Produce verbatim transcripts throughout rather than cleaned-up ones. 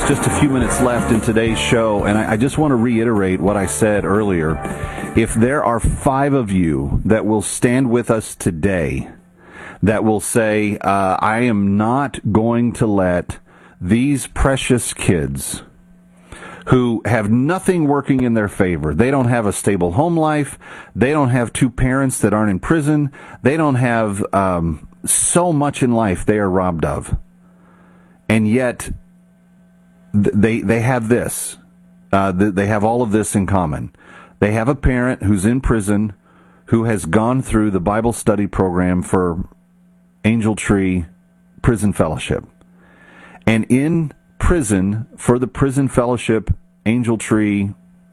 just a few minutes left in today's show, and I, I just want to reiterate what I said earlier. If there are five of you that will stand with us today, that will say, uh, I am not going to let these precious kids who have nothing working in their favor. They don't have a stable home life. They don't have two parents that aren't in prison. They don't have um, so much in life they are robbed of. And yet, th- they they have this. Uh, th- they have all of this in common. They have a parent who's in prison who has gone through the Bible study program for Angel Tree Prison Fellowship. And in prison, for the Prison Fellowship Angel Tree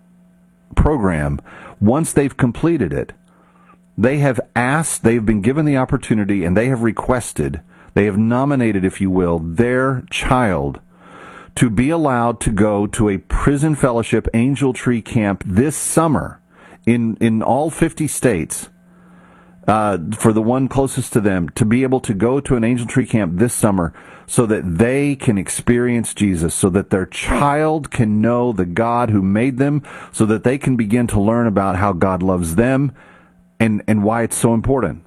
program, once they've completed it, they have asked, they've been given the opportunity, and they have requested, they have nominated, if you will, their child to be allowed to go to a Prison Fellowship Angel Tree camp this summer in, in all fifty states, uh, for the one closest to them, to be able to go to an Angel Tree camp this summer so that they can experience Jesus, so that their child can know the God who made them, so that they can begin to learn about how God loves them and, and why it's so important.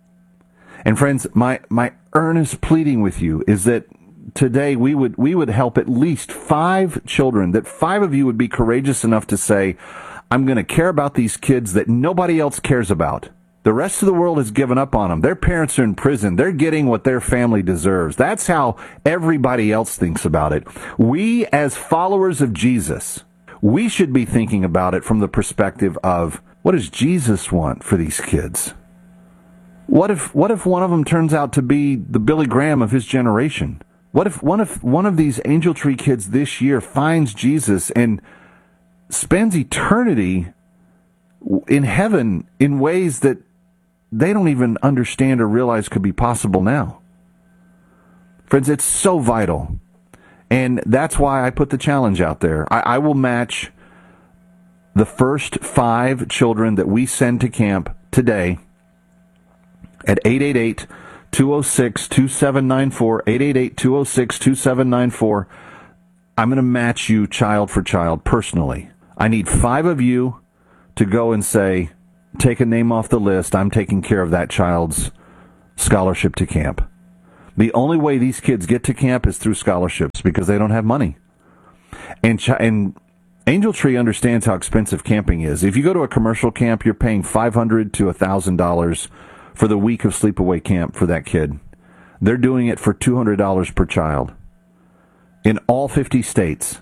And friends, my, my earnest pleading with you is that today we would we would help at least five children, that five of you would be courageous enough to say, I'm going to care about these kids that nobody else cares about. The rest of the world has given up on them. Their parents are in prison. They're getting what their family deserves. That's how everybody else thinks about it. We, as followers of Jesus, we should be thinking about it from the perspective of, what does Jesus want for these kids? What if what if one of them turns out to be the Billy Graham of his generation? What if one of one of these Angel Tree kids this year finds Jesus and spends eternity in heaven in ways that they don't even understand or realize could be possible now? Friends, it's so vital. And that's why I put the challenge out there. I, I will match the first five children that we send to camp today at eight eight eight, two oh six, two seven nine four, eight eight eight, two oh six, two seven nine four. I'm going to match you child for child personally. I need five of you to go and say, take a name off the list. I'm taking care of that child's scholarship to camp. The only way these kids get to camp is through scholarships because they don't have money. And, ch- and Angel Tree understands how expensive camping is. If you go to a commercial camp, you're paying five hundred dollars to one thousand dollars for the week of sleepaway camp for that kid. They're doing it for two hundred dollars per child. In all fifty states,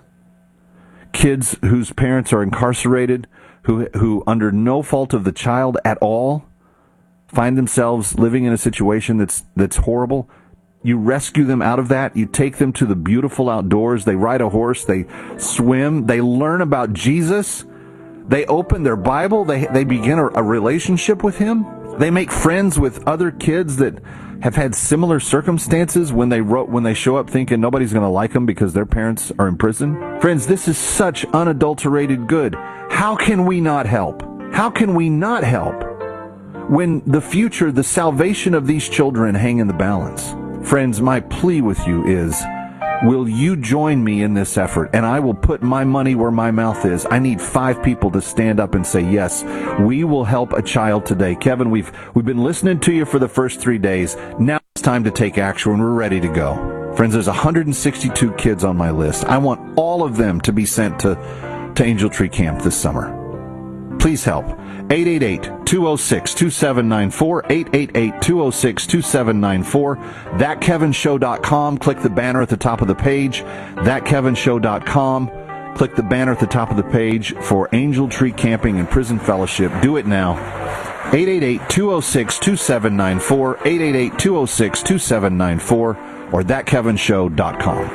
kids whose parents are incarcerated, who who under no fault of the child at all, find themselves living in a situation that's that's horrible. You rescue them out of that. You take them to the beautiful outdoors. They ride a horse. They swim. They learn about Jesus. They open their Bible. They they begin a, a relationship with Him. They make friends with other kids that have had similar circumstances when they wrote, when they show up thinking nobody's going to like them because their parents are in prison. Friends, this is such unadulterated good. How can we not help? How can we not help when the future, the salvation of these children hang in the balance? Friends, my plea with you is, will you join me in this effort? And I will put my money where my mouth is. I need five people to stand up and say, yes, we will help a child today. Kevin, we've we've been listening to you for the first three days. Now it's time to take action, and we're ready to go. Friends, there's one hundred sixty-two kids on my list. I want all of them to be sent to, to Angel Tree Camp this summer. Please help. eight eight eight, two oh six, two seven nine four, eight eight eight, two oh six, two seven nine four, that kevin show dot com. Click the banner at the top of the page, that kevin show dot com. Click the banner at the top of the page for Angel Tree Camping and Prison Fellowship. Do it now. eight eight eight, two oh six, two seven nine four, eight eight eight, two oh six, two seven nine four, or that kevin show dot com.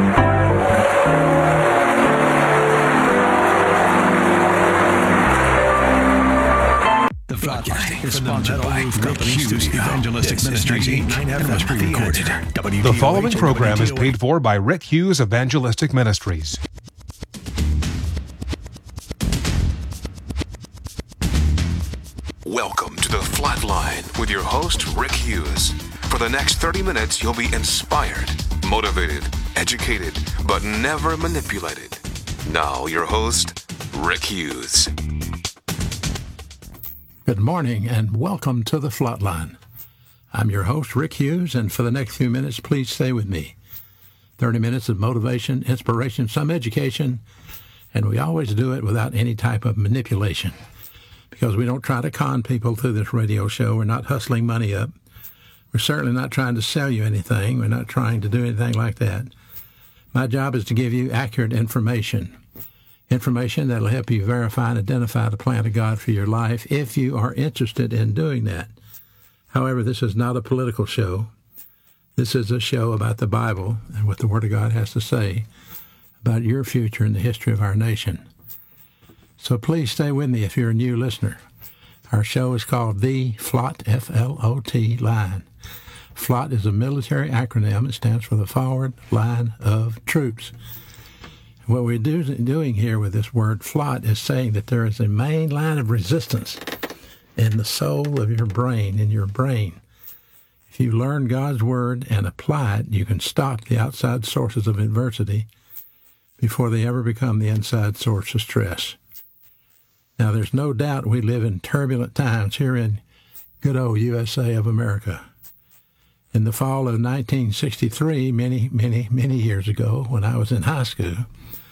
The broadcasting is sponsored by Rick Hughes Evangelistic Ministries, Incorporated and must be recorded. The following program is paid for by Rick Hughes Evangelistic Ministries. Welcome to the Flatline with your host, Rick Hughes. For the next thirty minutes, you'll be inspired, motivated, educated, but never manipulated. Now, your host, Rick Hughes. Good morning and welcome to the Flatline. I'm your host, Rick Hughes, and for the next few minutes, please stay with me. thirty minutes of motivation, inspiration, some education, and we always do it without any type of manipulation because we don't try to con people through this radio show. We're not hustling money up. We're certainly not trying to sell you anything. We're not trying to do anything like that. My job is to give you accurate information, information that will help you verify and identify the plan of God for your life if you are interested in doing that. However, this is not a political show. This is a show about the Bible and what the Word of God has to say about your future and the history of our nation. So please stay with me if you're a new listener. Our show is called The FLOT, F L O T, Line. FLOT is a military acronym. It stands for the Forward Line of Troops. What we're do, doing here with this word FLOT is saying that there is a main line of resistance in the soul of your brain, in your brain. If you learn God's Word and apply it, you can stop the outside sources of adversity before they ever become the inside source of stress. Now, there's no doubt we live in turbulent times here in good old U S A of America. In the fall of nineteen sixty-three, many, many, many years ago, when I was in high school,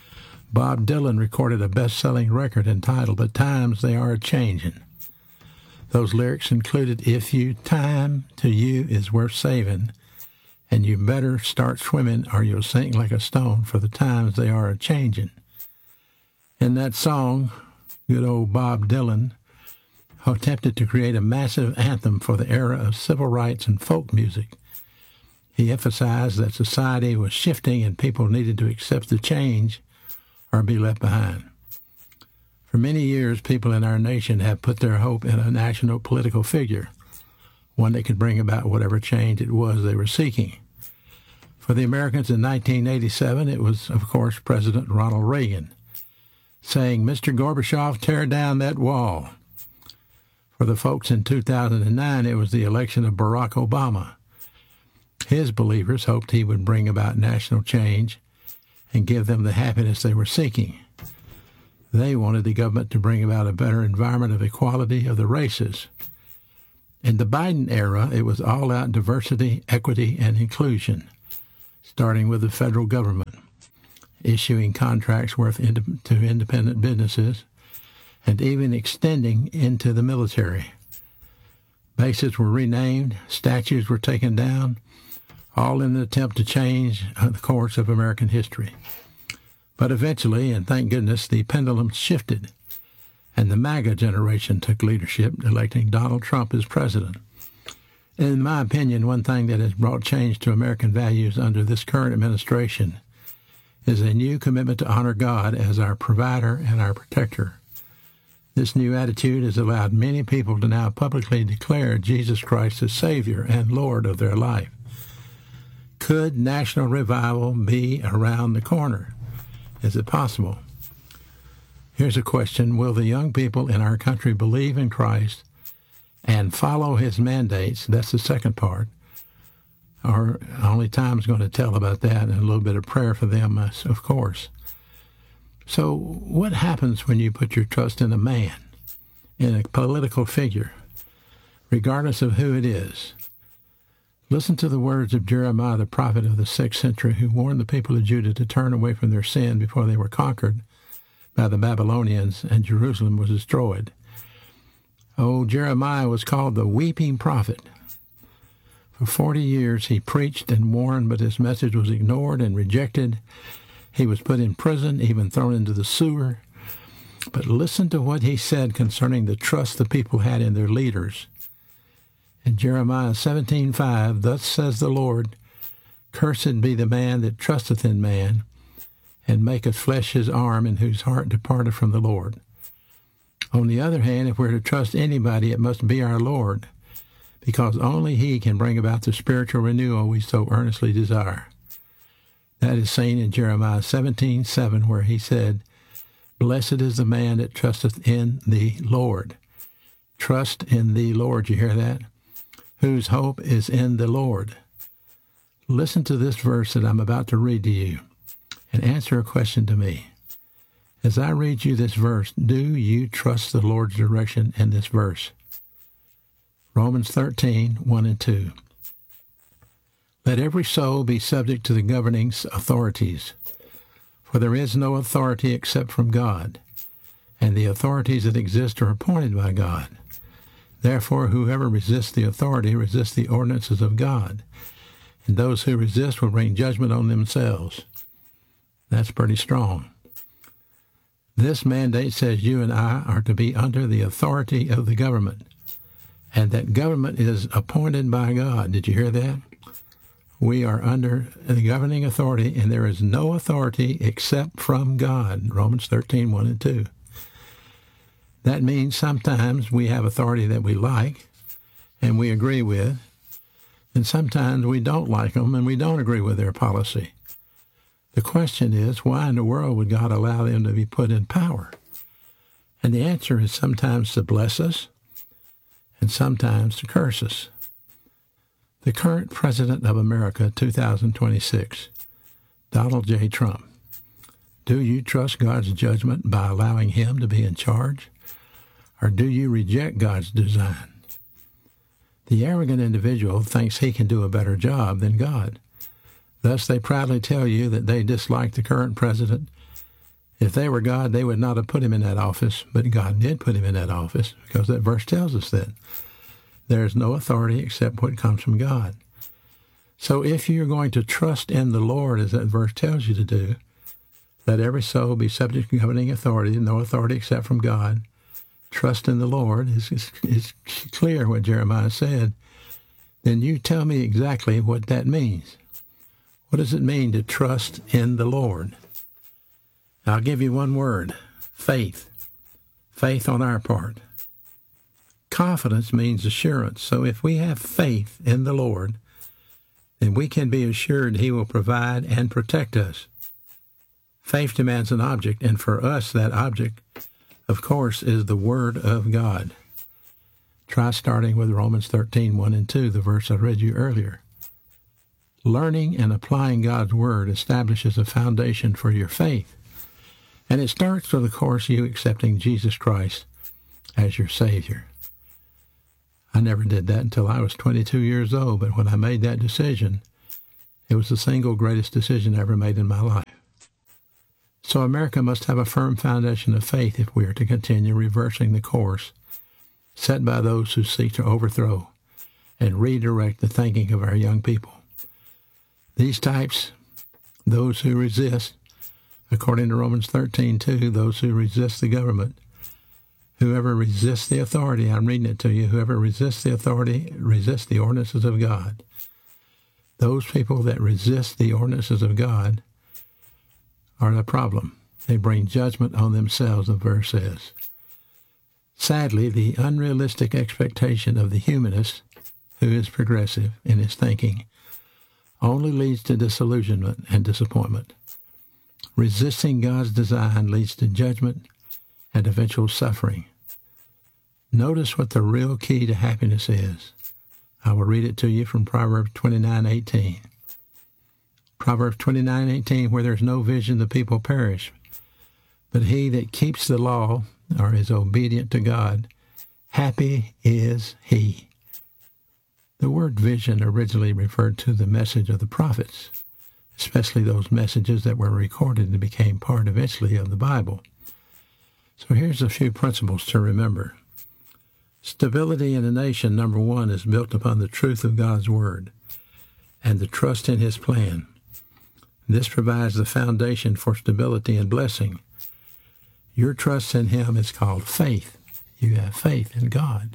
Bob Dylan recorded a best-selling record entitled "The Times They Are A-Changin'." Those lyrics included, "If you time to you is worth saving, and you better start swimming or you'll sink like a stone, for the times they are a-changin'." In that song, good old Bob Dylan attempted to create a massive anthem for the era of civil rights and folk music. He emphasized that society was shifting and people needed to accept the change or be left behind. For many years, people in our nation have put their hope in a national political figure, one that could bring about whatever change it was they were seeking. For the Americans in nineteen eighty-seven, it was, of course, President Ronald Reagan, saying, "Mister Gorbachev, tear down that wall." For the folks in two thousand nine, it was the election of Barack Obama. His believers hoped he would bring about national change and give them the happiness they were seeking. They wanted the government to bring about a better environment of equality of the races. In the Biden era, it was all-out diversity, equity, and inclusion, starting with the federal government, issuing contracts worth ind- to independent businesses, and even extending into the military. Bases were renamed, statues were taken down, all in an attempt to change the course of American history. But eventually, and thank goodness, the pendulum shifted, and the MAGA generation took leadership, electing Donald Trump as president. In my opinion, one thing that has brought change to American values under this current administration is a new commitment to honor God as our provider and our protector. This new attitude has allowed many people to now publicly declare Jesus Christ as Savior and Lord of their life. Could national revival be around the corner? Is it possible? Here's a question. Will the young people in our country believe in Christ and follow his mandates? That's the second part. Or only time's going to tell about that, and a little bit of prayer for them, of course. So what happens when you put your trust in a man, in a political figure, regardless of who it is? Listen to the words of Jeremiah, the prophet of the sixth century, who warned the people of Judah to turn away from their sin before they were conquered by the Babylonians and Jerusalem was destroyed. Oh, Jeremiah was called the weeping prophet. For forty years he preached and warned, but his message was ignored and rejected. He was put in prison, even thrown into the sewer. But listen to what he said concerning the trust the people had in their leaders. In Jeremiah seventeen five, "Thus says the Lord, Cursed be the man that trusteth in man, and maketh flesh his arm, and whose heart departeth from the Lord." On the other hand, if we're to trust anybody, it must be our Lord, because only he can bring about the spiritual renewal we so earnestly desire. That is seen in Jeremiah seventeen seven, where he said, "Blessed is the man that trusteth in the Lord." Trust in the Lord, you hear that? Whose hope is in the Lord. Listen to this verse that I'm about to read to you and answer a question to me. As I read you this verse, do you trust the Lord's direction in this verse? Romans thirteen, one and two. Let every soul be subject to the governing authorities, for there is no authority except from God, and the authorities that exist are appointed by God. Therefore, whoever resists the authority resists the ordinances of God, and those who resist will bring judgment on themselves. That's pretty strong. This mandate says you and I are to be under the authority of the government, and that government is appointed by God. Did you hear that? We are under the governing authority, and there is no authority except from God. Romans thirteen, one and two. That means sometimes we have authority that we like and we agree with, and sometimes we don't like them and we don't agree with their policy. The question is, why in the world would God allow them to be put in power? And the answer is sometimes to bless us and sometimes to curse us. The current President of America, two thousand twenty-six, Donald J. Trump. Do you trust God's judgment by allowing him to be in charge? Or do you reject God's design? The arrogant individual thinks he can do a better job than God. Thus, they proudly tell you that they dislike the current president. If they were God, they would not have put him in that office, but God did put him in that office, because that verse tells us that. There is no authority except what comes from God. So if you're going to trust in the Lord, as that verse tells you to do, let every soul be subject to governing authority, no authority except from God. Trust in the Lord. It's, it's, it's clear what Jeremiah said. Then you tell me exactly what that means. What does it mean to trust in the Lord? I'll give you one word: faith. Faith on our part. Confidence means assurance. So if we have faith in the Lord, then we can be assured he will provide and protect us. Faith demands an object, and for us that object, of course, is the Word of God. Try starting with Romans thirteen, one and two, the verse I read you earlier. Learning and applying God's Word establishes a foundation for your faith, and it starts with, of course, you accepting Jesus Christ as your Savior. I never did that until I was twenty-two years old, but when I made that decision, it was the single greatest decision I ever made in my life. So America must have a firm foundation of faith if we are to continue reversing the course set by those who seek to overthrow and redirect the thinking of our young people. These types, those who resist, according to Romans thirteen two, those who resist the government, whoever resists the authority, I'm reading it to you, whoever resists the authority resists the ordinances of God. Those people that resist the ordinances of God are the problem. They bring judgment on themselves, the verse says. Sadly, the unrealistic expectation of the humanist, who is progressive in his thinking, only leads to disillusionment and disappointment. Resisting God's design leads to judgment and eventual suffering. Notice what the real key to happiness is. I will read it to you from Proverbs twenty-nine eighteen. Proverbs twenty-nine eighteen, where there's no vision, the people perish. But he that keeps the law, or is obedient to God, happy is he. The word vision originally referred to the message of the prophets, especially those messages that were recorded and became part eventually of the Bible. So here's a few principles to remember. Stability in a nation, number one, is built upon the truth of God's Word and the trust in His plan. This provides the foundation for stability and blessing. Your trust in Him is called faith. You have faith in God.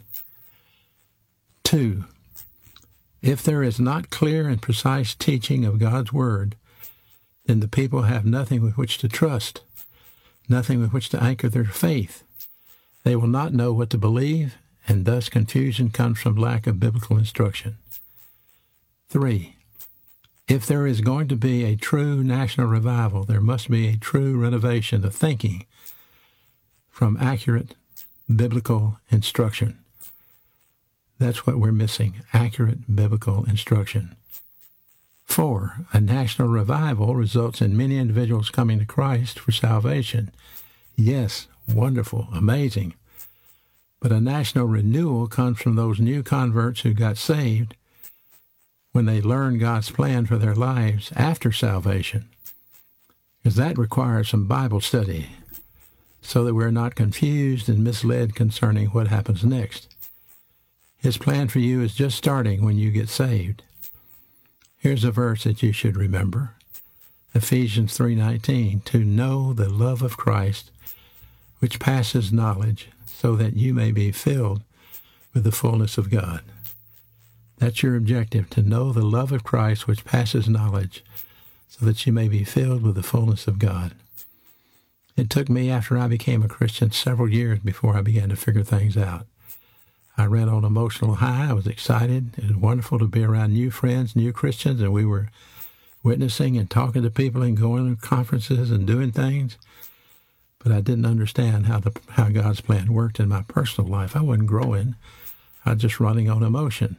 Two, if there is not clear and precise teaching of God's Word, then the people have nothing with which to trust, nothing with which to anchor their faith. They will not know what to believe, and thus confusion comes from lack of biblical instruction. Three, if there is going to be a true national revival, there must be a true renovation of thinking from accurate biblical instruction. That's what we're missing, accurate biblical instruction. Four, a national revival results in many individuals coming to Christ for salvation. Yes, wonderful, amazing. But a national renewal comes from those new converts who got saved when they learned God's plan for their lives after salvation, because that requires some Bible study so that we're not confused and misled concerning what happens next. His plan for you is just starting when you get saved. Here's a verse that you should remember. Ephesians three nineteen, to know the love of Christ, which passes knowledge, so that you may be filled with the fullness of God. That's your objective, to know the love of Christ, which passes knowledge, so that you may be filled with the fullness of God. It took me, after I became a Christian, several years before I began to figure things out. I ran on emotional high. I was excited. It was wonderful to be around new friends, new Christians, and we were witnessing and talking to people and going to conferences and doing things. But I didn't understand how the how God's plan worked in my personal life. I wasn't growing. I was just running on emotion.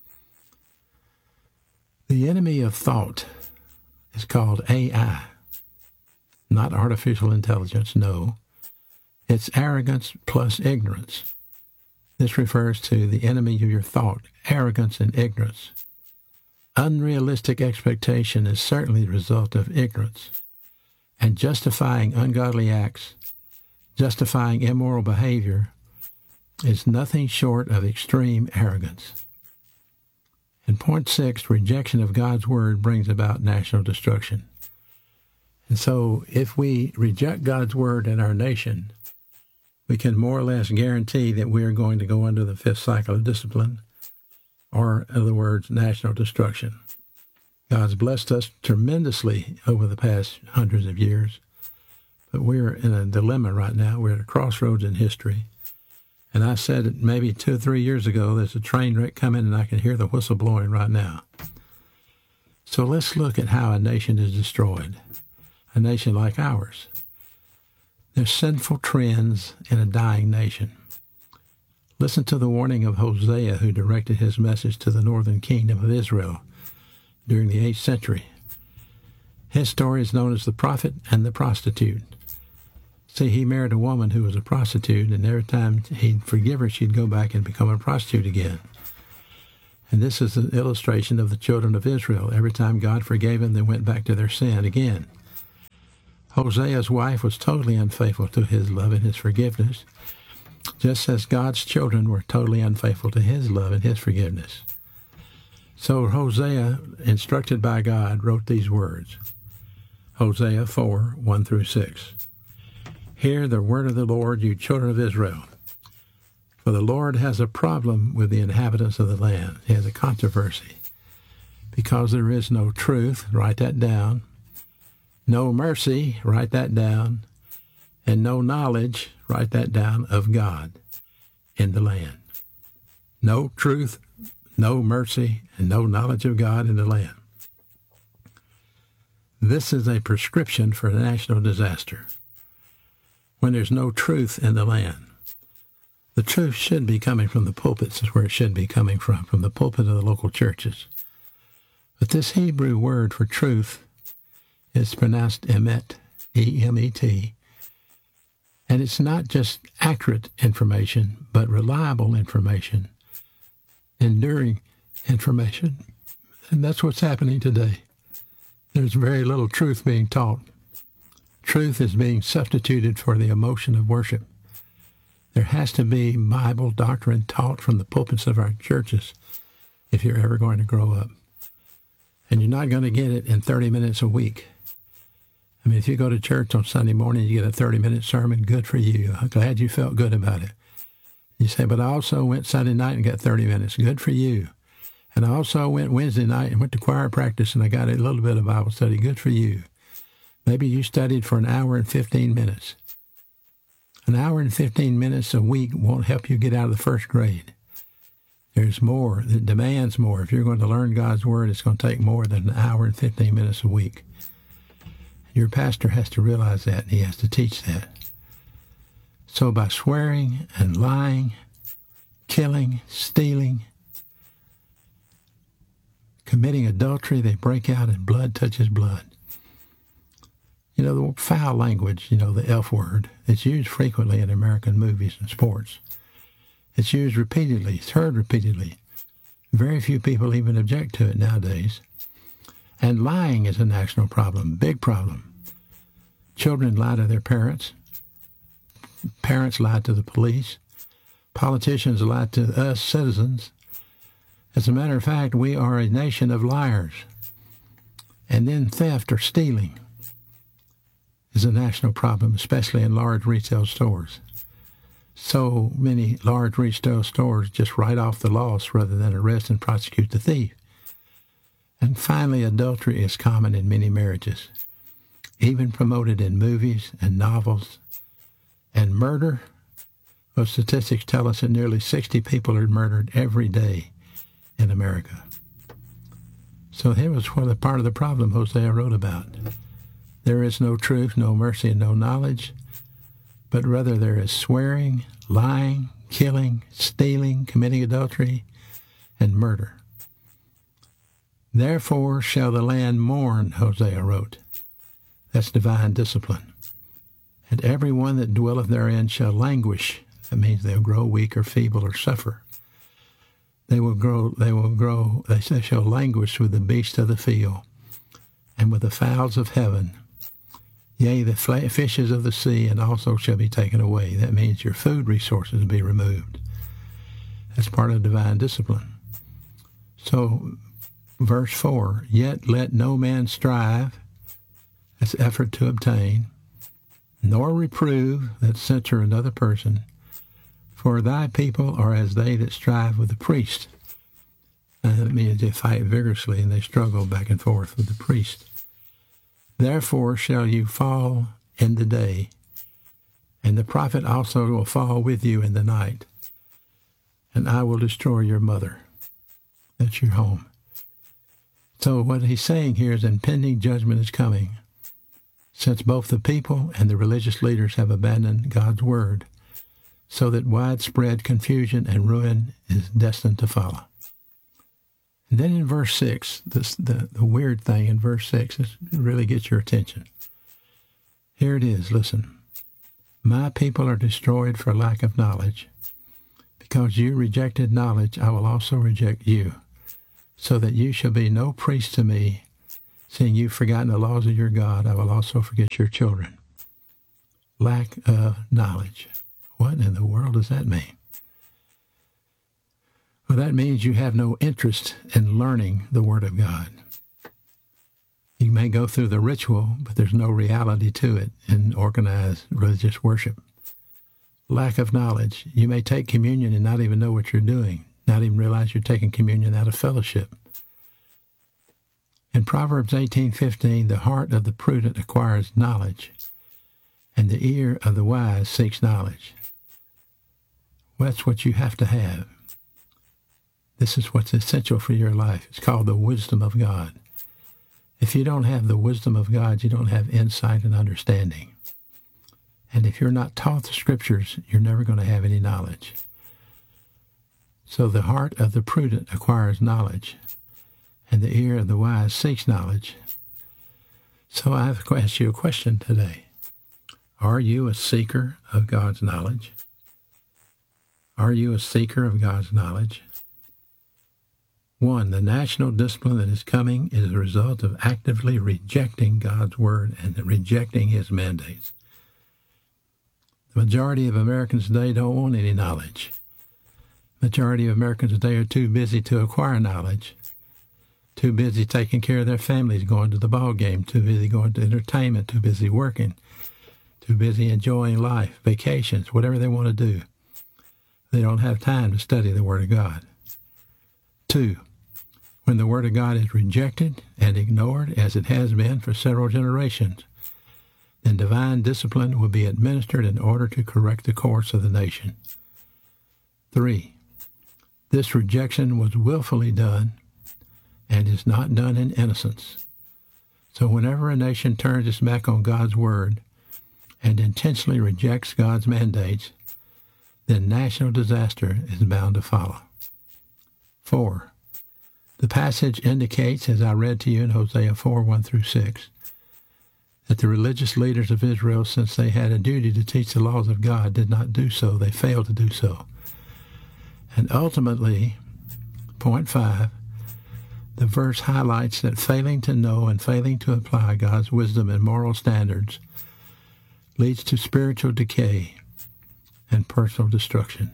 The enemy of thought is called A I, not artificial intelligence, no. It's arrogance plus ignorance. This refers to the enemy of your thought, arrogance and ignorance. Unrealistic expectation is certainly the result of ignorance. And justifying ungodly acts, justifying immoral behavior, is nothing short of extreme arrogance. And point six, rejection of God's word brings about national destruction. And so if we reject God's word in our nation, we can more or less guarantee that we are going to go under the fifth cycle of discipline, or, in other words, national destruction. God's blessed us tremendously over the past hundreds of years, but we're in a dilemma right now. We're at a crossroads in history. And I said it maybe two or three years ago, there's a train wreck coming, and I can hear the whistle blowing right now. So let's look at how a nation is destroyed, a nation like ours. There's sinful trends in a dying nation. Listen to the warning of Hosea, who directed his message to the northern kingdom of Israel during the eighth century. His story is known as the prophet and the prostitute. See, he married a woman who was a prostitute, and every time he'd forgive her, she'd go back and become a prostitute again. And this is an illustration of the children of Israel. Every time God forgave them, they went back to their sin again. Hosea's wife was totally unfaithful to his love and his forgiveness, just as God's children were totally unfaithful to his love and his forgiveness. So Hosea, instructed by God, wrote these words. Hosea four, one through six. Hear the word of the Lord, you children of Israel. For the Lord has a problem with the inhabitants of the land. He has a controversy. Because there is no truth, write that down. No mercy, write that down. And no knowledge, write that down, of God in the land. No truth, no mercy, and no knowledge of God in the land. This is a prescription for a national disaster. When there's no truth in the land, the truth should be coming from the pulpits, is where it should be coming from, from the pulpit of the local churches. But this Hebrew word for truth is pronounced emet, E M E T, and it's not just accurate information, but reliable information, enduring information. And that's what's happening today. There's very little truth being taught. Truth is being substituted for the emotion of worship. There has to be Bible doctrine taught from the pulpits of our churches if you're ever going to grow up. And you're not going to get it in thirty minutes a week. I mean, if you go to church on Sunday morning, you get a thirty-minute sermon, good for you. I'm glad you felt good about it. You say, but I also went Sunday night and got thirty minutes. Good for you. And I also went Wednesday night and went to choir practice and I got a little bit of Bible study. Good for you. Maybe you studied for an hour and fifteen minutes. An hour and fifteen minutes a week won't help you get out of the first grade. There's more. It demands more. If you're going to learn God's Word, it's going to take more than an hour and fifteen minutes a week. Your pastor has to realize that, and he has to teach that. So by swearing and lying, killing, stealing, Committing adultery, they break out and blood touches blood. You know, the foul language, you know, the F word, it's used frequently in American movies and sports. It's used repeatedly. It's heard repeatedly. Very few people even object to it nowadays. And lying is a national problem, big problem. Children lie to their parents. Parents lie to the police. Politicians lie to us citizens. As a matter of fact, we are a nation of liars. And then theft or stealing is a national problem, especially in large retail stores. So many large retail stores just write off the loss rather than arrest and prosecute the thief. And finally, adultery is common in many marriages, even promoted in movies and novels. And murder, well, statistics tell us that nearly sixty people are murdered every day in America. So here was where the part of the problem Hosea wrote about. There is no truth, no mercy, and no knowledge, but rather there is swearing, lying, killing, stealing, committing adultery, and murder. Therefore shall the land mourn, Hosea wrote. That's divine discipline. And every one that dwelleth therein shall languish. That means they'll grow weak or feeble or suffer. They will grow, they will grow, they shall languish with the beasts of the field and with the fowls of heaven. Yea, the fishes of the sea, and also shall be taken away. That means your food resources will be removed. That's part of divine discipline. So, verse four, yet let no man strive, that's effort to obtain, nor reprove, that's censure another person, for thy people are as they that strive with the priest. And that means they fight vigorously and they struggle back and forth with the priest. Therefore shall you fall in the day, and the prophet also will fall with you in the night, and I will destroy your mother. That's your home. So what he's saying here is impending judgment is coming, since both the people and the religious leaders have abandoned God's word, so that widespread confusion and ruin is destined to follow. And then in verse six, this, the, the weird thing in verse six is, really gets your attention. Here it is, listen. My people are destroyed for lack of knowledge. Because you rejected knowledge, I will also reject you, so that you shall be no priest to me. Seeing you've forgotten the laws of your God, I will also forget your children. Lack of knowledge. What in the world does that mean? Well, that means you have no interest in learning the Word of God. You may go through the ritual, but there's no reality to it in organized religious worship. Lack of knowledge. You may take communion and not even know what you're doing, not even realize you're taking communion out of fellowship. In Proverbs eighteen fifteen, the heart of the prudent acquires knowledge, and the ear of the wise seeks knowledge. Well, that's what you have to have. This is what's essential for your life. It's called the wisdom of God. If you don't have the wisdom of God, you don't have insight and understanding. And if you're not taught the Scriptures, you're never going to have any knowledge. So the heart of the prudent acquires knowledge, and the ear of the wise seeks knowledge. So I have to ask you a question today. Are you a seeker of God's knowledge? Are you a seeker of God's knowledge? One, the national discipline that is coming is a result of actively rejecting God's word and rejecting his mandates. The majority of Americans today don't want any knowledge. The majority of Americans today are too busy to acquire knowledge, too busy taking care of their families, going to the ball game, too busy going to entertainment, too busy working, too busy enjoying life, vacations, whatever they want to do. They don't have time to study the Word of God. Two, when the Word of God is rejected and ignored, as it has been for several generations, then divine discipline will be administered in order to correct the course of the nation. Three, this rejection was willfully done and is not done in innocence. So whenever a nation turns its back on God's Word and intentionally rejects God's mandates, then national disaster is bound to follow. Four, The passage indicates, as I read to you in Hosea four, one through six, that the religious leaders of Israel, since they had a duty to teach the laws of God, did not do so. They failed to do so. And ultimately, point five, the verse highlights that failing to know and failing to apply God's wisdom and moral standards leads to spiritual decay and personal destruction.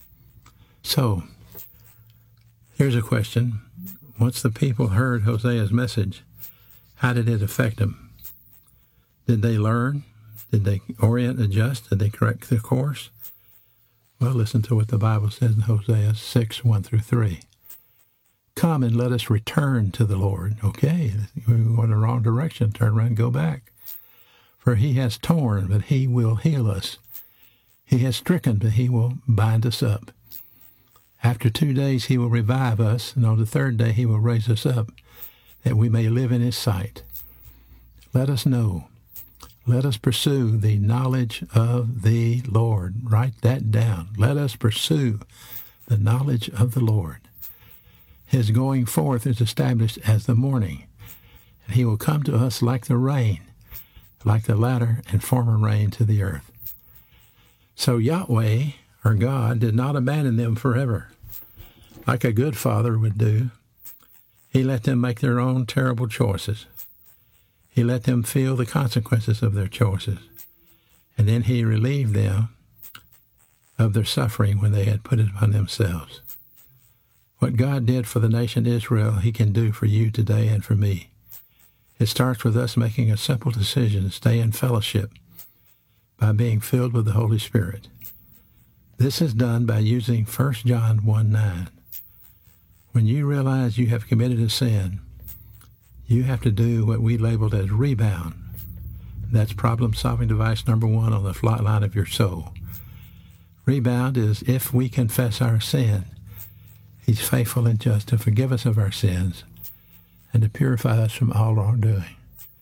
So, here's a question. Once the people heard Hosea's message, how did it affect them? Did they learn? Did they orient, adjust? Did they correct their course? Well, listen to what the Bible says in Hosea six, one through three. Come and let us return to the Lord. Okay, we went in the wrong direction. Turn around and go back. For he has torn, but he will heal us. He has stricken, but he will bind us up. After two days he will revive us, and on the third day he will raise us up, that we may live in his sight. Let us know. Let us pursue the knowledge of the Lord. Write that down. Let us pursue the knowledge of the Lord. His going forth is established as the morning, and he will come to us like the rain, like the latter and former rain to the earth. So Yahweh, or God, did not abandon them forever, like a good father would do. He let them make their own terrible choices. He let them feel the consequences of their choices, and then he relieved them of their suffering when they had put it upon themselves. What God did for the nation Israel, he can do for you today and for me. It starts with us making a simple decision to stay in fellowship by being filled with the Holy Spirit. This is done by using First John one nine. When you realize you have committed a sin, you have to do what we labeled as rebound. That's problem-solving device number one on the flight line of your soul. Rebound is if we confess our sin, he's faithful and just to forgive us of our sins and to purify us from all wrongdoing.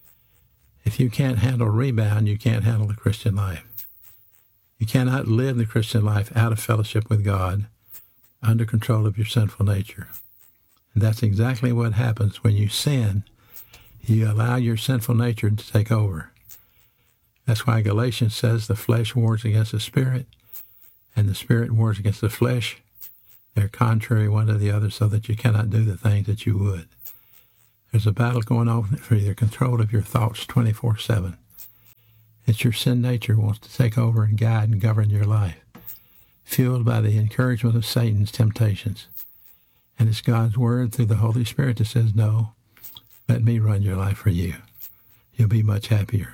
If you can't handle rebound, you can't handle the Christian life. You cannot live the Christian life out of fellowship with God, under control of your sinful nature. And that's exactly what happens when you sin. You allow your sinful nature to take over. That's why Galatians says the flesh wars against the spirit, and the spirit wars against the flesh. They're contrary one to the other, so that you cannot do the things that you would. There's a battle going on for the control of your thoughts twenty-four seven. It's your sin nature wants to take over and guide and govern your life, fueled by the encouragement of Satan's temptations. And it's God's word through the Holy Spirit that says, no, let me run your life for you. You'll be much happier.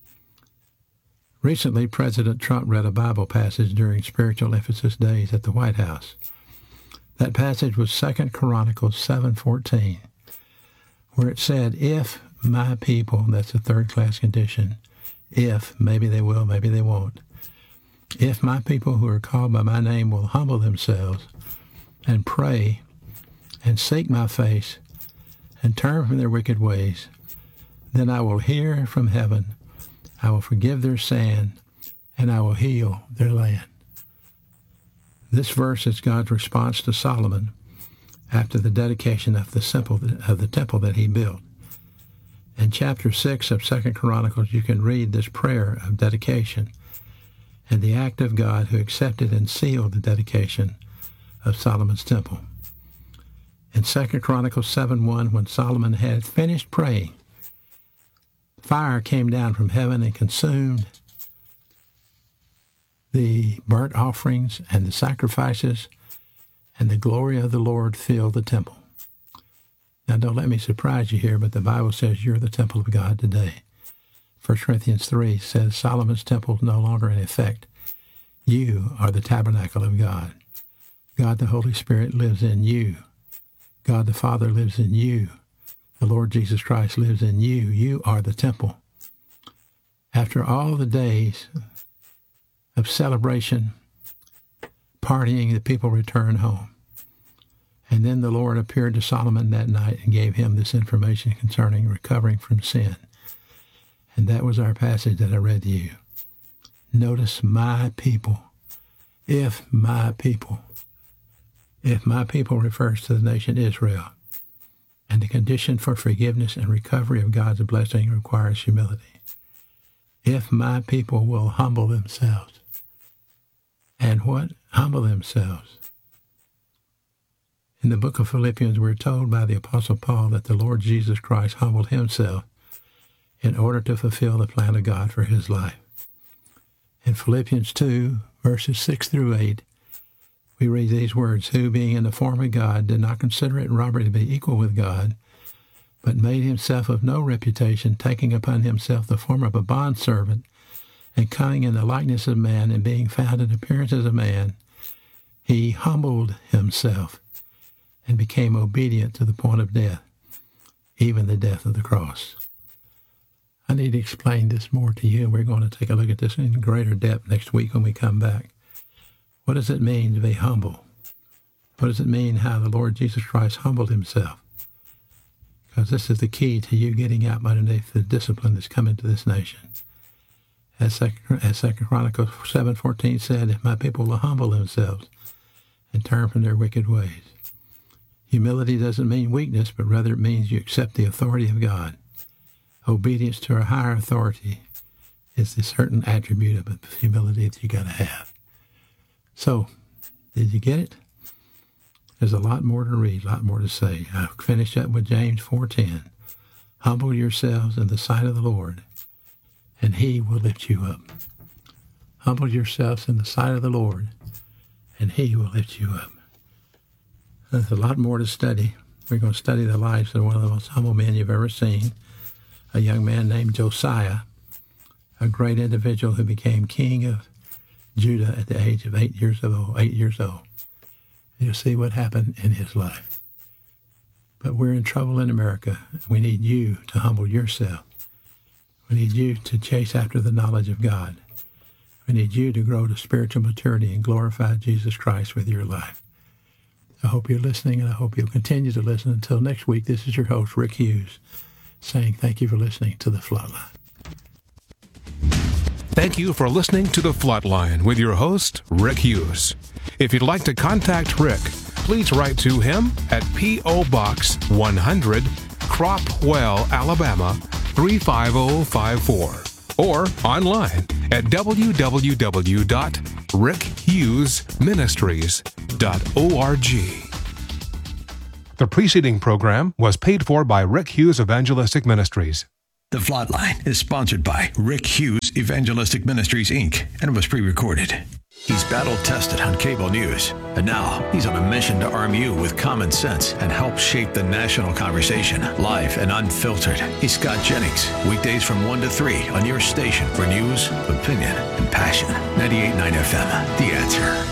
Recently, President Trump read a Bible passage during Spiritual Emphasis Days at the White House. That passage was Second Chronicles seven fourteen, where it said, if my people, that's a third-class condition, if, maybe they will, maybe they won't, if my people who are called by my name will humble themselves and pray and seek my face and turn from their wicked ways, then I will hear from heaven, I will forgive their sin, and I will heal their land. This verse is God's response to Solomon after the dedication of the temple, of the temple that he built. In chapter six of Second Chronicles, you can read this prayer of dedication and the act of God who accepted and sealed the dedication of Solomon's temple. In Second Chronicles seven one, when Solomon had finished praying, fire came down from heaven and consumed the burnt offerings and the sacrifices, and the glory of the Lord filled the temple. Now, don't let me surprise you here, but the Bible says you're the temple of God today. First Corinthians three says Solomon's temple is no longer in effect. You are the tabernacle of God. God the Holy Spirit lives in you. God the Father lives in you. The Lord Jesus Christ lives in you. You are the temple. After all the days of celebration, partying, the people returned home. And then the Lord appeared to Solomon that night and gave him this information concerning recovering from sin. And that was our passage that I read to you. Notice my people. If my people. If my people refers to the nation Israel. And the condition for forgiveness and recovery of God's blessing requires humility. If my people will humble themselves. And what? Humble themselves. In the book of Philippians, we're told by the Apostle Paul that the Lord Jesus Christ humbled himself in order to fulfill the plan of God for his life. In Philippians two, verses six through eight, we read these words, who being in the form of God did not consider it robbery to be equal with God, but made himself of no reputation, taking upon himself the form of a bondservant, and coming in the likeness of man, and being found in appearance as a man, he humbled himself and became obedient to the point of death, even the death of the cross. I need to explain this more to you, and we're going to take a look at this in greater depth next week when we come back. What does it mean to be humble? What does it mean how the Lord Jesus Christ humbled himself? Because this is the key to you getting out underneath the discipline that's coming to this nation. As Second, as Second Chronicles seven fourteen said, if my people will humble themselves and turn from their wicked ways. Humility doesn't mean weakness, but rather it means you accept the authority of God. Obedience to a higher authority is the certain attribute of humility that you got to have. So, did you get it? There's a lot more to read, a lot more to say. I'll finish up with James four ten. Humble yourselves in the sight of the Lord, and he will lift you up. Humble yourselves in the sight of the Lord, and he will lift you up. There's a lot more to study. We're going to study the lives of one of the most humble men you've ever seen, a young man named Josiah, a great individual who became king of Judah at the age of eight years old. Eight years old. You'll see what happened in his life. But we're in trouble in America. We need you to humble yourself. We need you to chase after the knowledge of God. We need you to grow to spiritual maturity and glorify Jesus Christ with your life. I hope you're listening, and I hope you'll continue to listen. Until next week, this is your host, Rick Hughes, saying thank you for listening to The Flatline. Thank you for listening to The Flatline with your host, Rick Hughes. If you'd like to contact Rick, please write to him at P O. Box one hundred, Cropwell, Alabama, three five zero five four, or online at w w w dot rick hughes ministries dot org. The preceding program was paid for by Rick Hughes Evangelistic Ministries. The Flatline is sponsored by Rick Hughes Evangelistic Ministries, Incorporated, and was pre-recorded. He's battle-tested on cable news, and now he's on a mission to arm you with common sense and help shape the national conversation, live and unfiltered. He's Scott Jennings, weekdays from one to three on your station for news, opinion, and passion. ninety-eight point nine F M, The Answer.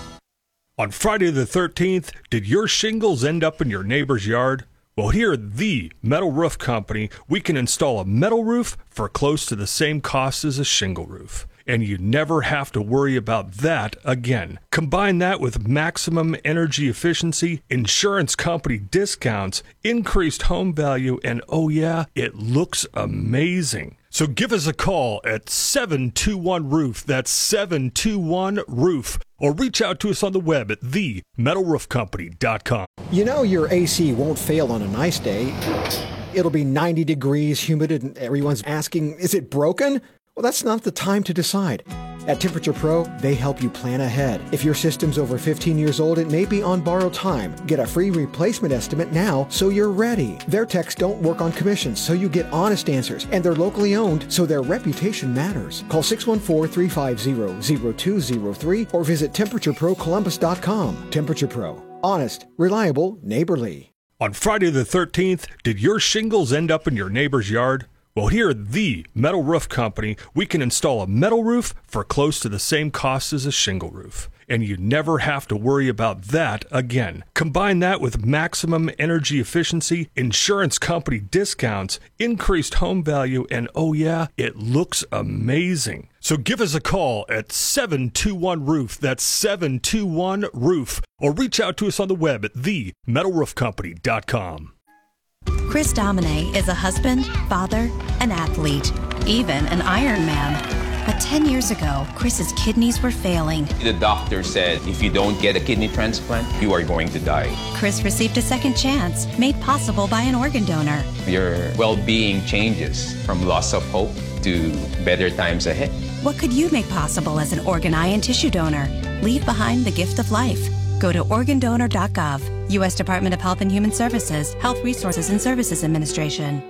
On Friday the thirteenth, did your shingles end up in your neighbor's yard? Well, here at the Metal Roof Company, we can install a metal roof for close to the same cost as a shingle roof. And you never have to worry about that again. Combine that with maximum energy efficiency, insurance company discounts, increased home value, and oh yeah, it looks amazing. So give us a call at seven two one roof. That's seven two one roof. Or reach out to us on the web at the metal roof company dot com. You know your A C won't fail on a nice day. It'll be ninety degrees, humid, and everyone's asking, is it broken? Well, that's not the time to decide. At Temperature Pro, they help you plan ahead. If your system's over fifteen years old, it may be on borrowed time. Get a free replacement estimate now so you're ready. Their techs don't work on commissions, so you get honest answers. And they're locally owned, so their reputation matters. Call six one four, three five zero, zero two zero three or visit temperature pro columbus dot com. Temperature Pro. Honest, reliable, neighborly. On Friday the thirteenth, did your shingles end up in your neighbor's yard? Well, here at the Metal Roof Company, we can install a metal roof for close to the same cost as a shingle roof. And you never have to worry about that again. Combine that with maximum energy efficiency, insurance company discounts, increased home value, and oh yeah, it looks amazing. So give us a call at seven two one roof. That's seven two one roof. Or reach out to us on the web at the metal roof company dot com. Chris Domine is a husband, father, an athlete, even an Ironman. But ten years ago, Chris's kidneys were failing. The doctor said if you don't get a kidney transplant, you are going to die. Chris received a second chance, made possible by an organ donor. Your well-being changes from loss of hope to better times ahead. What could you make possible as an organ, eye, and tissue donor? Leave behind the gift of life. Go to organ donor dot gov, U S Department of Health and Human Services, Health Resources and Services Administration.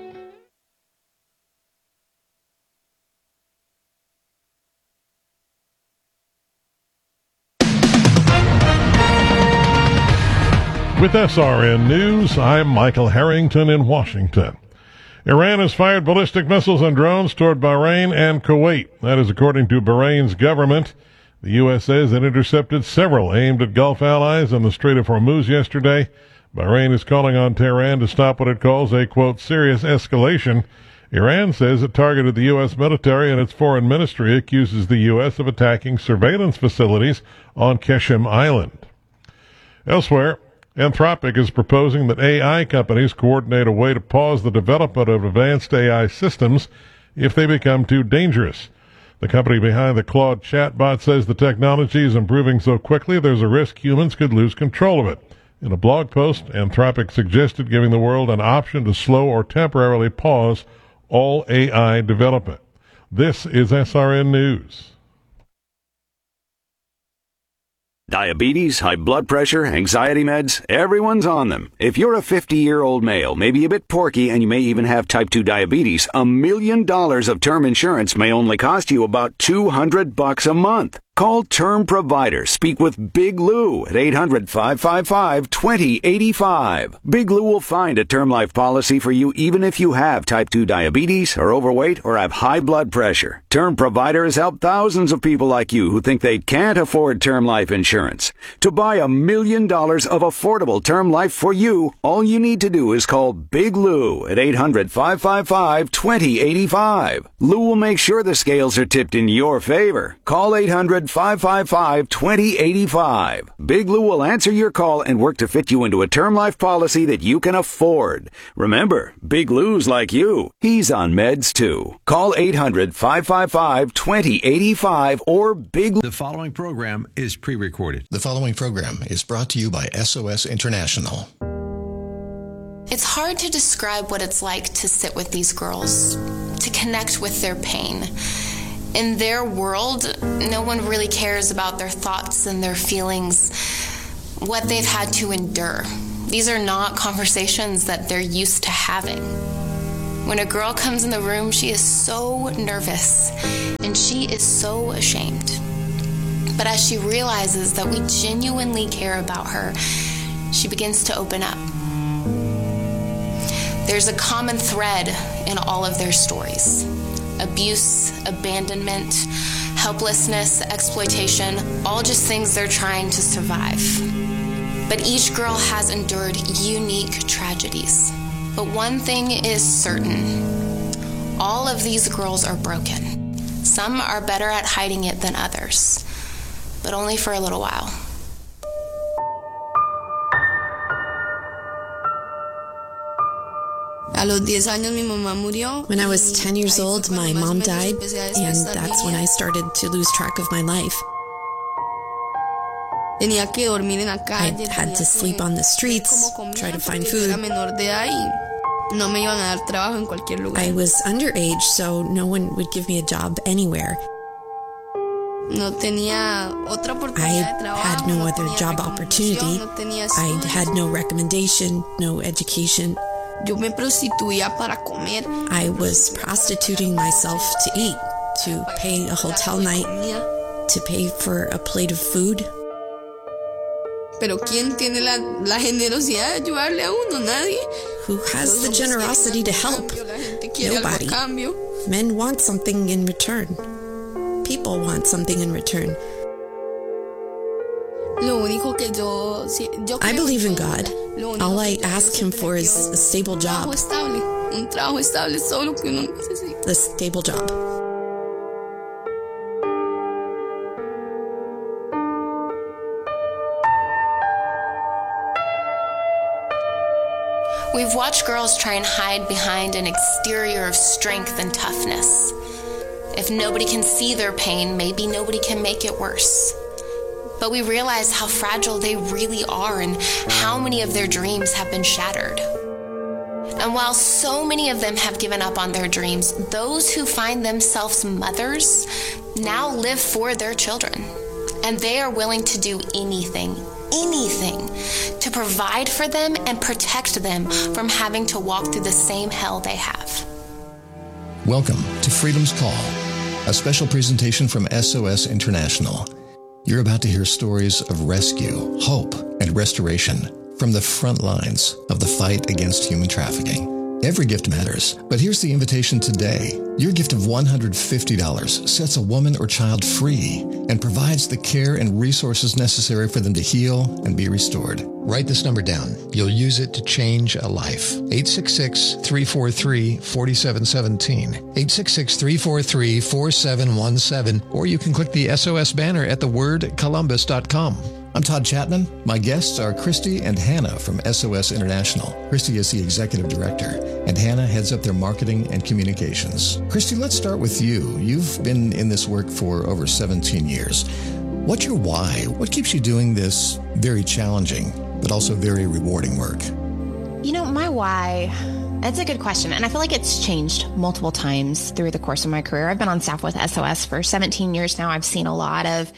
With S R N News, I'm Michael Harrington in Washington. Iran has fired ballistic missiles and drones toward Bahrain and Kuwait. That is according to Bahrain's government. The U S says it intercepted several aimed at Gulf allies in the Strait of Hormuz yesterday. Bahrain is calling on Tehran to stop what it calls a, quote, serious escalation. Iran says it targeted the U S military, and its foreign ministry accuses the U S of attacking surveillance facilities on Qeshm Island. Elsewhere, Anthropic is proposing that A I companies coordinate a way to pause the development of advanced A I systems if they become too dangerous. The company behind the Claude chatbot says the technology is improving so quickly there's a risk humans could lose control of it. In a blog post, Anthropic suggested giving the world an option to slow or temporarily pause all A I development. This is S R N News. Diabetes, high blood pressure, anxiety meds, everyone's on them. If you're a fifty-year-old male, maybe a bit porky, and you may even have type two diabetes, a million dollars of term insurance may only cost you about two hundred bucks a month. Call Term Provider. Speak with Big Lou at eight hundred, five five five, two zero eight five. Big Lou will find a term life policy for you even if you have type two diabetes, are overweight, or have high blood pressure. Term Provider has helped thousands of people like you who think they can't afford term life insurance. To buy a million dollars of affordable term life for you, all you need to do is call Big Lou at eight hundred, five five five, two zero eight five. Lou will make sure the scales are tipped in your favor. Call eight hundred, five five five, two zero eight five. Big Lou will answer your call and work to fit you into a term life policy that you can afford. Remember, Big Lou's like you. He's on meds too. Call eight hundred, five five five, two zero eight five or Big Lou. The following program is pre-recorded. The following program is brought to you by S O S International. It's hard to describe what it's like to sit with these girls, to connect with their pain. In their world, no one really cares about their thoughts and their feelings, what they've had to endure. These are not conversations that they're used to having. When a girl comes in the room, she is so nervous and she is so ashamed. But as she realizes that we genuinely care about her, she begins to open up. There's a common thread in all of their stories. Abuse, abandonment, helplessness, exploitation, all just things they're trying to survive. But each girl has endured unique tragedies. But one thing is certain. All of these girls are broken. Some are better at hiding it than others, but only for a little while. When I was ten years old, my mom died, and that's when I started to lose track of my life. I had to sleep on the streets, try to find food. I was underage, so no one would give me a job anywhere. I had no other job opportunity. I had no recommendation, no education. I was prostituting myself to eat, to pay a hotel night, to pay for a plate of food. Who has the generosity to help? Nobody. Men want something in return. People want something in return. I believe in God. All I ask Him for is a stable job. A stable job. We've watched girls try and hide behind an exterior of strength and toughness. If nobody can see their pain, maybe nobody can make it worse. But we realize how fragile they really are and how many of their dreams have been shattered. And while so many of them have given up on their dreams, those who find themselves mothers now live for their children. And they are willing to do anything, anything, to provide for them and protect them from having to walk through the same hell they have. Welcome to Freedom's Call, a special presentation from S O S International. You're about to hear stories of rescue, hope, and restoration from the front lines of the fight against human trafficking. Every gift matters, but here's the invitation today. Your gift of one hundred fifty dollars sets a woman or child free and provides the care and resources necessary for them to heal and be restored. Write this number down. You'll use it to change a life. eight six six, three four three, four seven one seven. eight six six, three four three, four seven one seven. Or you can click the S O S banner at the word columbus dot com. I'm Todd Chapman. My guests are Christy and Hannah from S O S International. Christy is the executive director, and Hannah heads up their marketing and communications. Christy, let's start with you. You've been in this work for over seventeen years. What's your why? What keeps you doing this very challenging, but also very rewarding work? You know, my why, that's a good question. And I feel like it's changed multiple times through the course of my career. I've been on staff with S O S for seventeen years now. I've seen a lot of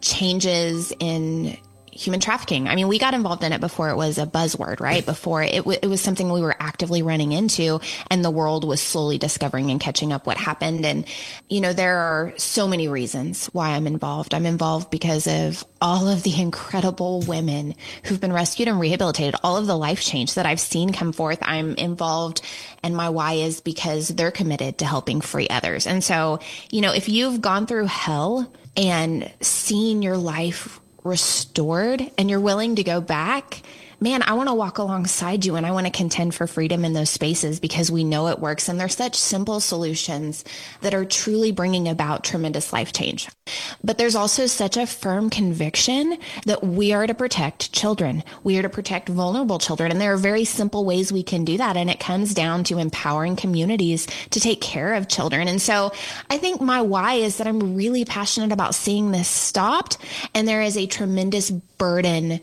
changes in human trafficking. I mean, we got involved in it before it was a buzzword, right? Before it, w- it was something we were actively running into, and the world was slowly discovering and catching up what happened. And, you know, there are so many reasons why I'm involved. I'm involved because of all of the incredible women who've been rescued and rehabilitated, all of the life change that I've seen come forth. I'm involved, and my why is because they're committed to helping free others. And so, you know, if you've gone through hell and seen your life restored and you're willing to go back, man, I want to walk alongside you, and I want to contend for freedom in those spaces because we know it works. And they're such simple solutions that are truly bringing about tremendous life change. But there's also such a firm conviction that we are to protect children. We are to protect vulnerable children. And there are very simple ways we can do that. And it comes down to empowering communities to take care of children. And so I think my why is that I'm really passionate about seeing this stopped. And there is a tremendous burden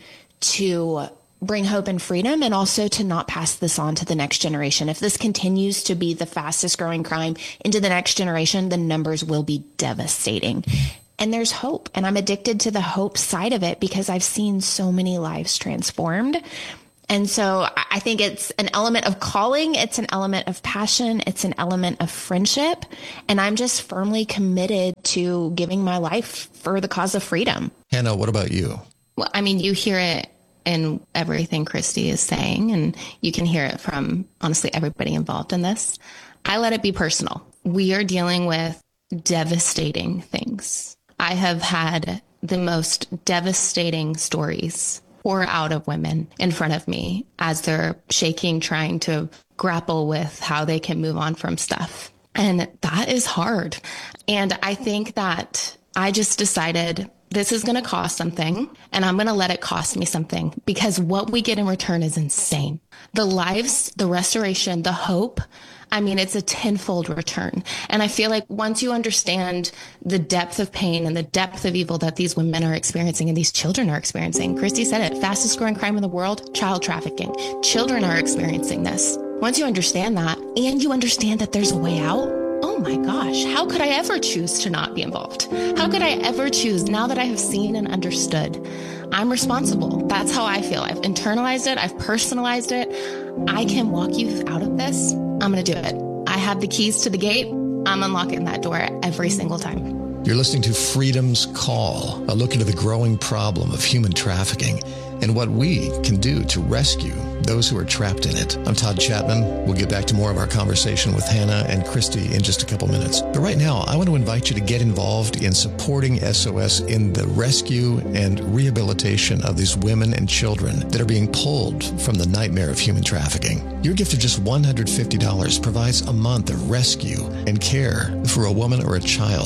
to bring hope and freedom, and also to not pass this on to the next generation. If this continues to be the fastest growing crime into the next generation, the numbers will be devastating. And there's hope. And I'm addicted to the hope side of it because I've seen so many lives transformed. And so I think it's an element of calling. It's an element of passion. It's an element of friendship. And I'm just firmly committed to giving my life for the cause of freedom. Hannah, what about you? Well, I mean, you hear it in everything Christy is saying, and you can hear it from, honestly, everybody involved in this. I let it be personal. We are dealing with devastating things. I have had the most devastating stories pour out of women in front of me as they're shaking, trying to grapple with how they can move on from stuff. And that is hard. And I think that I just decided this is going to cost something, and I'm going to let it cost me something, because what we get in return is insane. The lives, the restoration, the hope, I mean, it's a tenfold return. And I feel like once you understand the depth of pain and the depth of evil that these women are experiencing and these children are experiencing, Christy said it, fastest growing crime in the world, child trafficking. Children are experiencing this. Once you understand that, and you understand that there's a way out, oh my gosh, how could I ever choose to not be involved? How could I ever choose, now that I have seen and understood? I'm responsible. That's how I feel. I've internalized it. I've personalized it. I can walk you out of this. I'm going to do it. I have the keys to the gate. I'm unlocking that door every single time. You're listening to Freedom's Call, a look into the growing problem of human trafficking and what we can do to rescue those who are trapped in it. I'm Todd Chapman. We'll get back to more of our conversation with Hannah and Christy in just a couple minutes. But right now, I want to invite you to get involved in supporting S O S in the rescue and rehabilitation of these women and children that are being pulled from the nightmare of human trafficking. Your gift of just one hundred fifty dollars provides a month of rescue and care for a woman or a child,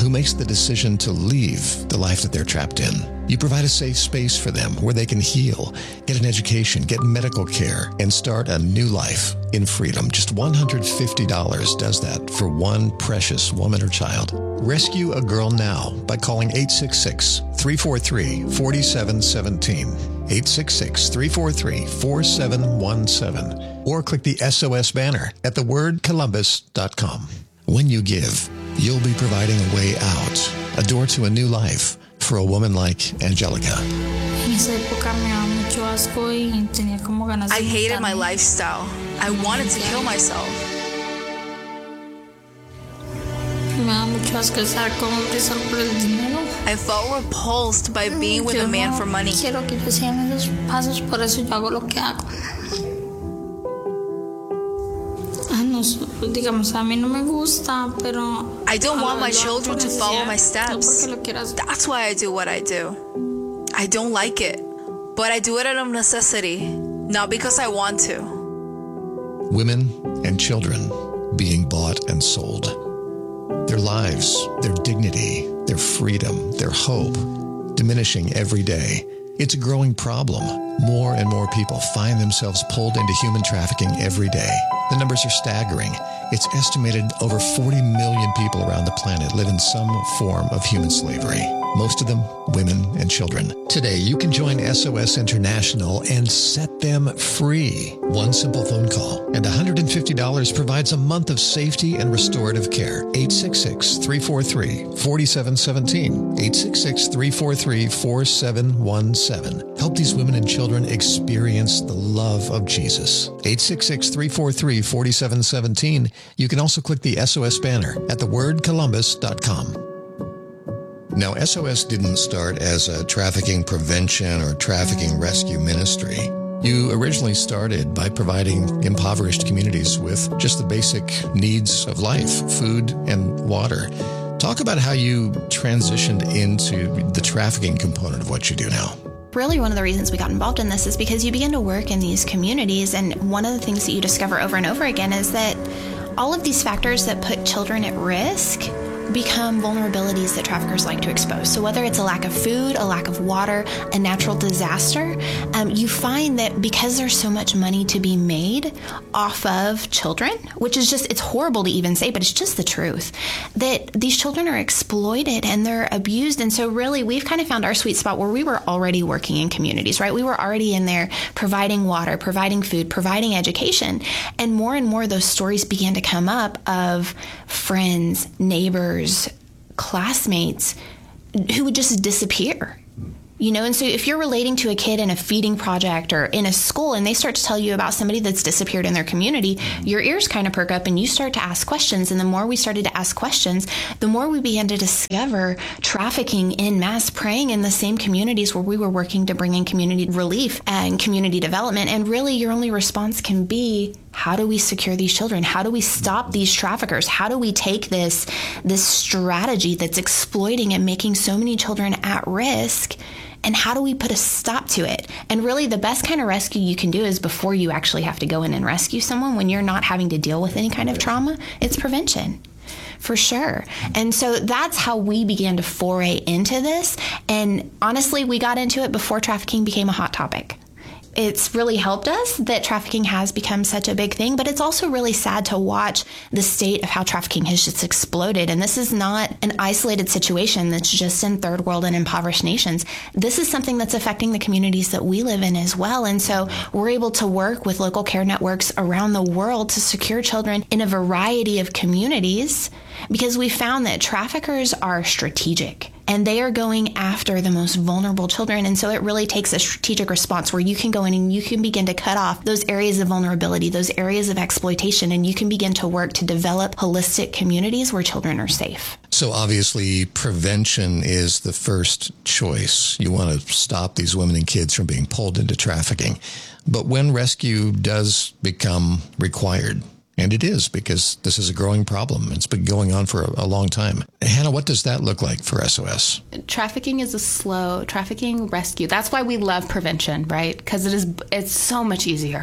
who makes the decision to leave the life that they're trapped in. You provide a safe space for them where they can heal, get an education, get medical care, and start a new life in freedom. Just one hundred fifty dollars does that for one precious woman or child. Rescue a girl now by calling eight six six, three four three, four seven one seven, eight six six, three four three, four seven one seven, or click the S O S banner at the word columbus dot com. When you give, you'll be providing a way out, a door to a new life for a woman like Angelica. I hated my lifestyle. I wanted to kill myself. I felt repulsed by being with a man for money. I don't want my children to follow my steps. That's why I do what I do. I don't like it, but I do it out of necessity, not because I want to. Women and children being bought and sold. Their lives, their dignity, their freedom, their hope, diminishing every day. It's a growing problem. More and more people find themselves pulled into human trafficking every day. The numbers are staggering. It's estimated over forty million people around the planet live in some form of human slavery. Most of them women and children. Today, you can join S O S International and set them free. One simple phone call and one hundred fifty dollars provides a month of safety and restorative care. eight six six, three four three, four seven one seven, eight six six, three four three, four seven one seven. Help these women and children experience the love of Jesus. eight six six, three four three, four seven one seven. You can also click the S O S banner at the word columbus dot com. Now, S O S didn't start as a trafficking prevention or trafficking rescue ministry. You originally started by providing impoverished communities with just the basic needs of life, food and water. Talk about how you transitioned into the trafficking component of what you do now. Really, one of the reasons we got involved in this is because you begin to work in these communities, and one of the things that you discover over and over again is that all of these factors that put children at risk become vulnerabilities that traffickers like to expose. So whether it's a lack of food, a lack of water, a natural disaster, um, you find that because there's so much money to be made off of children, which is just, it's horrible to even say, but it's just the truth, that these children are exploited and they're abused. And so really, we've kind of found our sweet spot where we were already working in communities, right? We were already in there providing water, providing food, providing education. And more and more those stories began to come up of friends, neighbors, classmates who would just disappear. You know, and so if you're relating to a kid in a feeding project or in a school and they start to tell you about somebody that's disappeared in their community, your ears kind of perk up and you start to ask questions. And the more we started to ask questions, the more we began to discover trafficking in mass, preying in the same communities where we were working to bring in community relief and community development. And really, your only response can be, how do we secure these children? How do we stop these traffickers? How do we take this, this strategy that's exploiting and making so many children at risk? And how do we put a stop to it? And really, the best kind of rescue you can do is before you actually have to go in and rescue someone, when you're not having to deal with any kind of trauma, it's prevention. For sure. And so that's how we began to foray into this. And honestly, we got into it before trafficking became a hot topic. It's really helped us that trafficking has become such a big thing, but it's also really sad to watch the state of how trafficking has just exploded. And this is not an isolated situation that's just in third world and impoverished nations. This is something that's affecting the communities that we live in as well. And so we're able to work with local care networks around the world to secure children in a variety of communities, because we found that traffickers are strategic. And they are going after the most vulnerable children. And so it really takes a strategic response where you can go in and you can begin to cut off those areas of vulnerability, those areas of exploitation, and you can begin to work to develop holistic communities where children are safe. So obviously, prevention is the first choice. You want to stop these women and kids from being pulled into trafficking. But when rescue does become required, and it is, because this is a growing problem. It's been going on for a, a long time. Hannah, what does that look like for S O S? Trafficking is a slow, trafficking rescue. That's why we love prevention, right? Because it is, it's so much easier.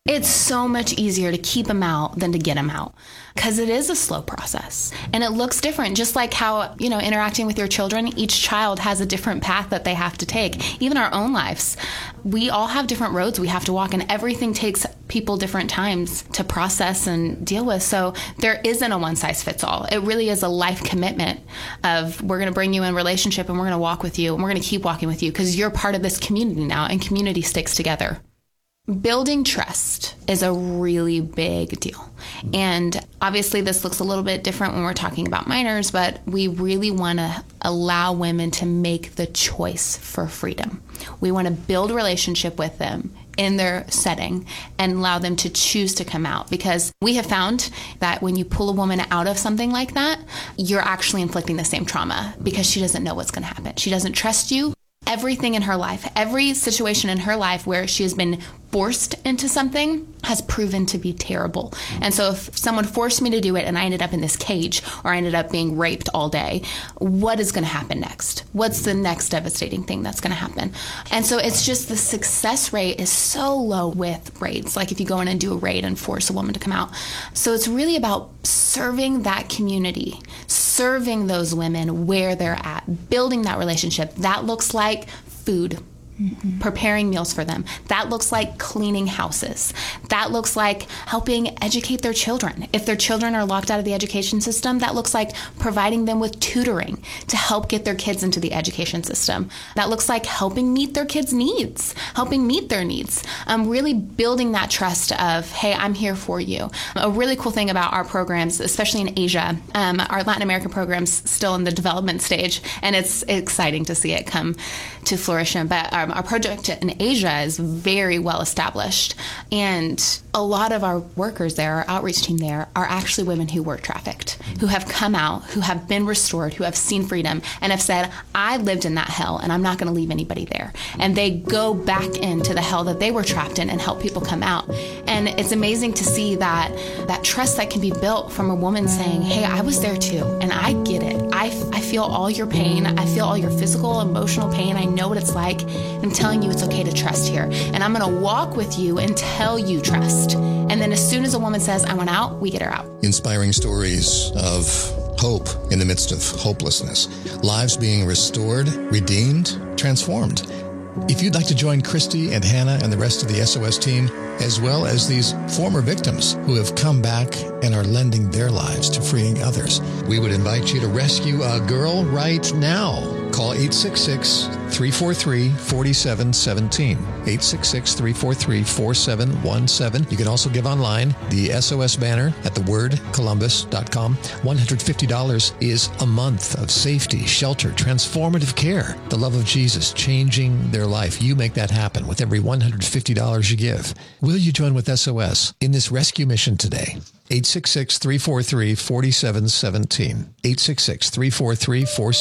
It's so much easier to keep them out than to get them out, because it is a slow process and it looks different. Just like how, you know, interacting with your children, each child has a different path that they have to take. Even our own lives, we all have different roads we have to walk, and everything takes people different times to process and deal with. So there isn't a one size fits all. It really is a life commitment of, we're going to bring you in relationship and we're going to walk with you and we're going to keep walking with you because you're part of this community now, and community sticks together. Building trust is a really big deal. And obviously this looks a little bit different when we're talking about minors, but we really want to allow women to make the choice for freedom. We want to build a relationship with them in their setting and allow them to choose to come out, because we have found that when you pull a woman out of something like that, you're actually inflicting the same trauma because she doesn't know what's going to happen. She doesn't trust you. Everything in her life, every situation in her life where she has been forced into something has proven to be terrible. And so if someone forced me to do it and I ended up in this cage, or I ended up being raped all day, what is going to happen next? What's the next devastating thing that's going to happen? And so it's just the success rate is so low with raids. Like if you go in and do a raid and force a woman to come out. So it's really about serving that community, serving those women where they're at, building that relationship. That looks like food. Mm-hmm. Preparing meals for them. That looks like cleaning houses. That looks like helping educate their children. If their children are locked out of the education system, that looks like providing them with tutoring to help get their kids into the education system. That looks like helping meet their kids' needs, helping meet their needs. Um, really building that trust of, hey, I'm here for you. A really cool thing about our programs, especially in Asia, um, our Latin American programs still in the development stage, and it's exciting to see it come to fruition. But our Our project in Asia is very well established, and a lot of our workers there, our outreach team there, are actually women who were trafficked, who have come out, who have been restored, who have seen freedom, and have said, I lived in that hell, and I'm not going to leave anybody there. And they go back into the hell that they were trapped in and help people come out. And it's amazing to see that that trust that can be built from a woman saying, hey, I was there too, and I get it. I, I feel all your pain. I feel all your physical, emotional pain. I know what it's like. I'm telling you it's okay to trust here. And I'm going to walk with you until you trust. And then as soon as a woman says, I want out, we get her out. Inspiring stories of hope in the midst of hopelessness. Lives being restored, redeemed, transformed. If you'd like to join Christy and Hannah and the rest of the S O S team, as well as these former victims who have come back and are lending their lives to freeing others, we would invite you to rescue a girl right now. Call eight six six, three four three, four seven one seven, eight six six, three four three, four seven one seven. You can also give online the S O S banner at the word columbus dot com. one hundred fifty dollars is a month of safety, shelter, transformative care, the love of Jesus changing their life. You make that happen with every one hundred fifty dollars you give. Will you join with S O S in this rescue mission today? eight six six, three four three, four seven one seven, eight six six, three four three, four seven one seven.